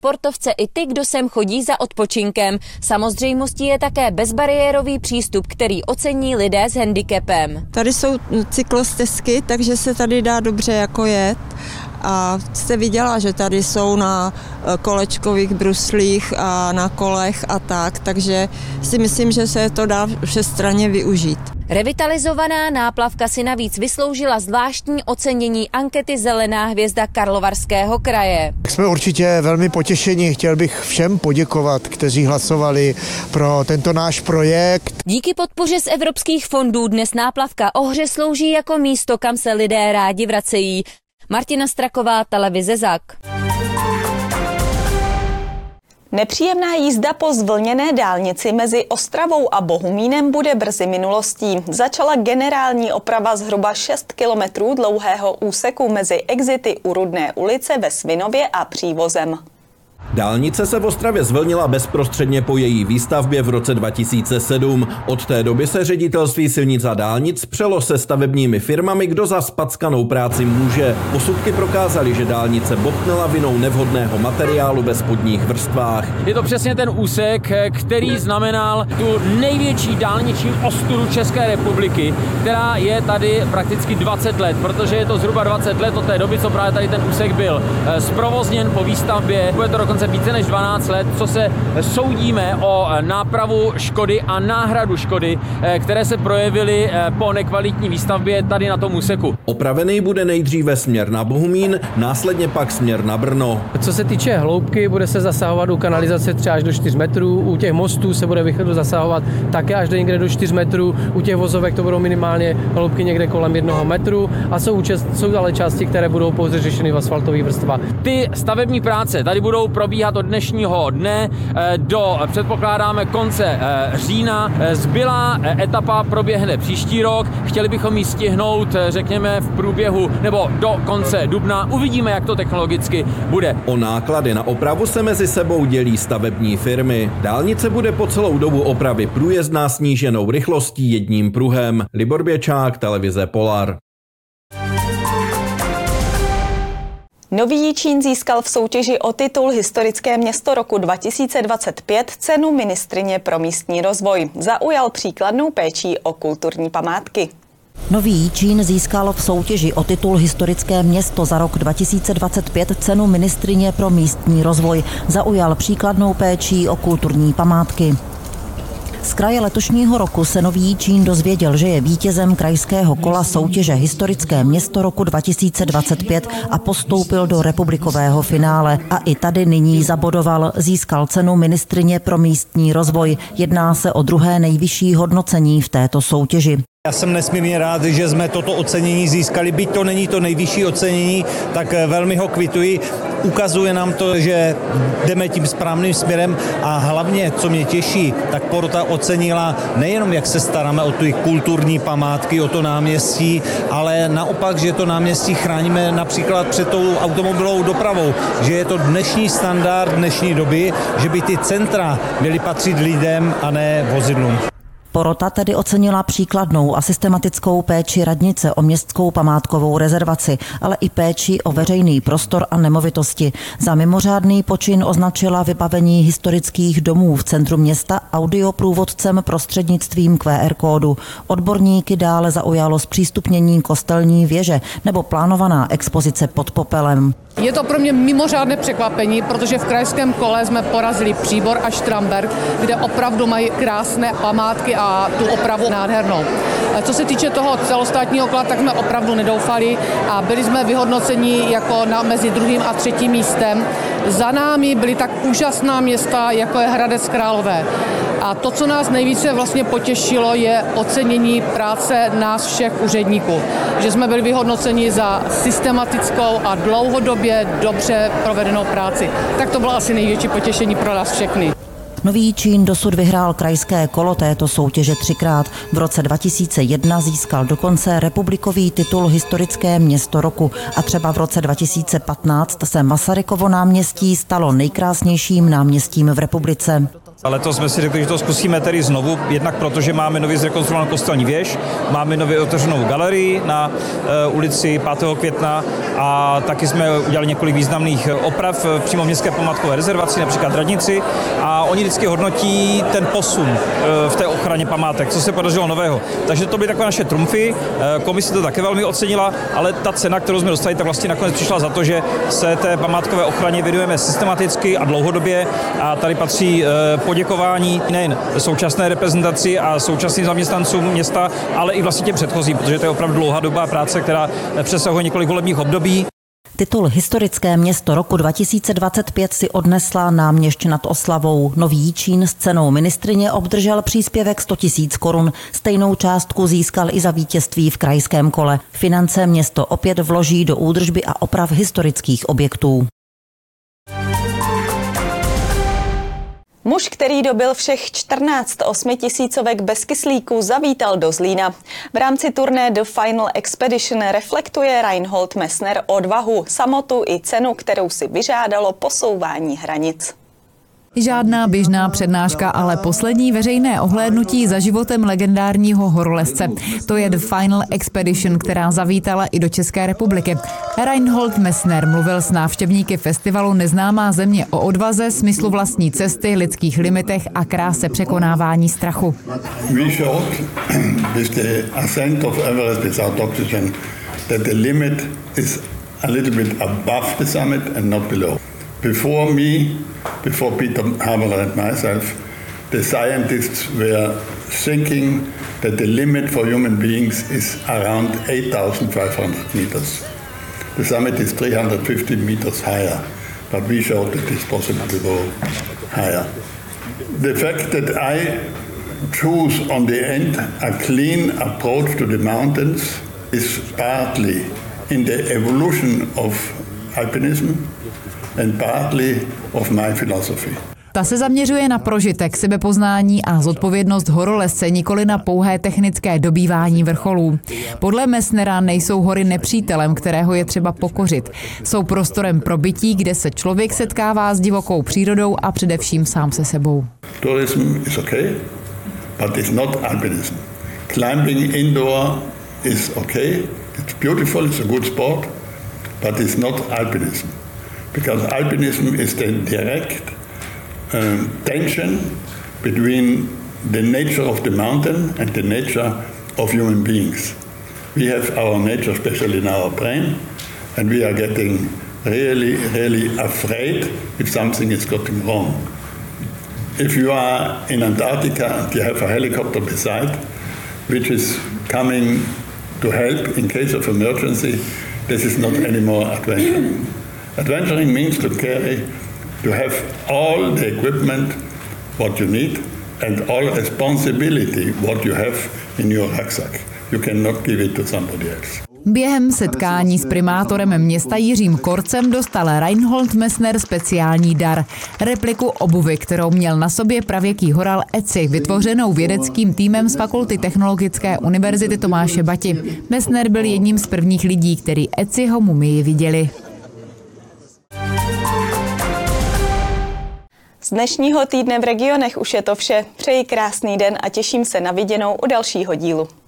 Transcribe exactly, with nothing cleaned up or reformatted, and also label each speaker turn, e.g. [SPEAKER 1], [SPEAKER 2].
[SPEAKER 1] sportovce i ty, kdo sem chodí za odpočinkem. Samozřejmostí je také bezbariérový přístup, který ocení lidé s handicapem.
[SPEAKER 2] Tady jsou cyklostezky, takže se tady dá dobře jako jet. A jste viděla, že tady jsou na kolečkových bruslích a na kolech a tak, takže si myslím, že se to dá všestranně využít.
[SPEAKER 1] Revitalizovaná náplavka si navíc vysloužila zvláštní ocenění ankety Zelená hvězda Karlovarského kraje.
[SPEAKER 3] Jsme určitě velmi potěšeni. Chtěl bych všem poděkovat, kteří hlasovali pro tento náš projekt.
[SPEAKER 1] Díky podpoře z evropských fondů dnes náplavka Ohře slouží jako místo, kam se lidé rádi vracejí. Martina Straková, televize Zak.
[SPEAKER 4] Nepříjemná jízda po zvlněné dálnici mezi Ostravou a Bohumínem bude brzy minulostí. Začala generální oprava zhruba šest kilometrů dlouhého úseku mezi exity u Rudné ulice ve Svinově a Přívozem.
[SPEAKER 5] Dálnice se v Ostravě zvlnila bezprostředně po její výstavbě v roce dva tisíce sedm. Od té doby se ředitelství silnic a dálnic přelo se stavebními firmami, kdo za spackanou práci může. Posudky prokázaly, že dálnice bobtnela vinou nevhodného materiálu ve spodních vrstvách.
[SPEAKER 6] Je to přesně ten úsek, který znamenal tu největší dálniční ostudu České republiky, která je tady prakticky dvacet let, protože je to zhruba dvacet let od té doby, co právě tady ten úsek byl zprovozněn po výstavbě. Bude to dokonce více než dvanáct let, co se soudíme o nápravu škody a náhradu škody, které se projevily po nekvalitní výstavbě tady na tom úseku.
[SPEAKER 5] Opravený bude nejdříve směr na Bohumín, následně pak směr na Brno.
[SPEAKER 7] Co se týče hloubky, bude se zasahovat u kanalizace třeba až do čtyř metrů, u těch mostů se bude východu zasahovat také až do někde do čtyř metrů, u těch vozovek to budou minimálně hloubky někde kolem jednoho metru a jsou, jsou ale části, které budou pouze řešeny v asfaltových vrstvách.
[SPEAKER 6] Ty stavební práce tady budou probíhat od dnešního dne do, předpokládáme, konce října. Zbylá etapa proběhne příští rok. Chtěli bychom ji stihnout, řekněme, v průběhu nebo do konce dubna. Uvidíme, jak to technologicky bude.
[SPEAKER 5] O náklady na opravu se mezi sebou dělí stavební firmy. Dálnice bude po celou dobu opravy průjezdná sníženou rychlostí jedním pruhem. Libor Běčák, televize Polar.
[SPEAKER 4] Nový Jičín získal v soutěži o titul Historické město roku dva tisíce dvacet pět cenu ministryně pro místní rozvoj. Zaujal příkladnou péčí o kulturní památky.
[SPEAKER 8] Nový Jičín získal v soutěži o titul Historické město za rok dva tisíce dvacet pět cenu ministryně pro místní rozvoj. Zaujal příkladnou péčí o kulturní památky. Z kraje letošního roku se Nový Jičín dozvěděl, že je vítězem krajského kola soutěže Historické město roku dva tisíce dvacet pět a postoupil do republikového finále. A i tady nyní zabodoval, získal cenu ministryně pro místní rozvoj. Jedná se o druhé nejvyšší hodnocení v této soutěži.
[SPEAKER 9] Já jsem nesmírně rád, že jsme toto ocenění získali, byť to není to nejvyšší ocenění, tak velmi ho kvituji. Ukazuje nám to, že jdeme tím správným směrem a hlavně, co mě těší, tak porota ocenila nejenom, jak se staráme o ty kulturní památky, o to náměstí, ale naopak, že to náměstí chráníme například před tou automobilovou dopravou, že je to dnešní standard dnešní doby, že by ty centra měly patřit lidem a ne vozidlům.
[SPEAKER 8] Porota tedy ocenila příkladnou a systematickou péči radnice o městskou památkovou rezervaci, ale i péči o veřejný prostor a nemovitosti. Za mimořádný počin označila vybavení historických domů v centru města audioprůvodcem prostřednictvím Q R kódu. Odborníky dále zaujalo zpřístupnění kostelní věže nebo plánovaná expozice pod popelem.
[SPEAKER 10] Je to pro mě mimořádné překvapení, protože v krajském kole jsme porazili Příbor a Štramberk, kde opravdu mají krásné památky a tu opravu nádhernou. Co se týče toho celostátního kola, tak jsme opravdu nedoufali a byli jsme vyhodnoceni jako na, mezi druhým a třetím místem. Za námi byly tak úžasná města, jako je Hradec Králové. A to, co nás nejvíce vlastně potěšilo, je ocenění práce nás všech úředníků. Že jsme byli vyhodnoceni za systematickou a dlouhodobě dobře provedenou práci. Tak to bylo asi největší potěšení pro nás všechny.
[SPEAKER 8] Nový Jičín dosud vyhrál krajské kolo této soutěže třikrát. V roce dva tisíce jedna získal dokonce republikový titul Historické město roku a třeba v roce dva tisíce patnáct se Masarykovo náměstí stalo nejkrásnějším náměstím v republice.
[SPEAKER 9] Letos jsme si řekli, že to zkusíme tedy znovu, jednak proto, že máme nově zrekonstruovanou kostelní věž, máme nově otevřenou galerii na uh, ulici pátého května a taky jsme udělali několik významných oprav přímo v městské památkové rezervaci, například radnici, a oni vždycky hodnotí ten posun uh, v té ochraně památek, co se podařilo nového. Takže to byly takové naše trumfy, uh, komise to také velmi ocenila, ale ta cena, kterou jsme dostali, tak vlastně nakonec přišla za to, že se té památkové ochraně věnujeme systematicky a dlouhodobě a tady patří uh, poděkování nejen současné reprezentaci a současným zaměstnancům města, ale i vlastně těm předchozím, protože to je opravdu dlouhá doba práce, která přesahuje několik volebních období.
[SPEAKER 8] Titul Historické město roku dva tisíce dvacet pět si odnesla náměšť nad Oslavou. Nový Jičín s cenou ministryně obdržel příspěvek sto tisíc korun. Stejnou částku získal i za vítězství v krajském kole. Finance město opět vloží do údržby a oprav historických objektů.
[SPEAKER 4] Muž, který dobil všech čtrnáct osmitisícovek bez kyslíku, zavítal do Zlína. V rámci turné The Final Expedition reflektuje Reinhold Messner odvahu, samotu i cenu, kterou si vyžádalo posouvání hranic.
[SPEAKER 11] Žádná běžná přednáška, ale poslední veřejné ohlédnutí za životem legendárního horolezce. To je The Final Expedition, která zavítala i do České republiky. Reinhold Messner mluvil s návštěvníky festivalu Neznámá země o odvaze, smyslu vlastní cesty, lidských limitech a kráse překonávání strachu.
[SPEAKER 12] We showed with the ascent of Everest without oxygen that the limit is a little bit above the summit and not below. Before me, before Peter Haberler and myself, the scientists were thinking that the limit for human beings is around eight thousand five hundred meters. The summit is three hundred fifty meters higher, but we showed that it's possible to go higher. The fact that I choose on the end a clean approach to the mountains is partly in the evolution of alpinism and partly of my philosophy.
[SPEAKER 11] Ta se zaměřuje na prožitek, sebepoznání a zodpovědnost horolezce, nikoli na pouhé technické dobývání vrcholů. Podle Messnera nejsou hory nepřítelem, kterého je třeba pokořit. Jsou prostorem pro bytí, kde se člověk setkává s divokou přírodou a především sám se sebou.
[SPEAKER 12] Tourism is okay, but it's not alpinism. Climbing indoor is okay, it's beautiful, it's a good sport, but it's not alpinism. Because alpinism is the direct um, tension between the nature of the mountain and the nature of human beings. We have our nature, especially in our brain, and we are getting really, really afraid if something is going wrong. If you are in Antarctica and you have a helicopter beside, which is coming to help in case of emergency, this is not anymore adventuring. Adventuring means to carry, to have all the equipment what you need and all responsibility what you have in your rucksack. You cannot give it to somebody else.
[SPEAKER 11] Během setkání s primátorem města Jiřím Korcem dostal Reinhold Messner speciální dar. Repliku obuvy, kterou měl na sobě pravěký horal Eci, vytvořenou vědeckým týmem z Fakulty Technologické univerzity Tomáše Bati. Messner byl jedním z prvních lidí, který Eciho mumii viděli.
[SPEAKER 4] Z dnešního týdne v regionech už je to vše. Přeji krásný den a těším se na viděnou u dalšího dílu.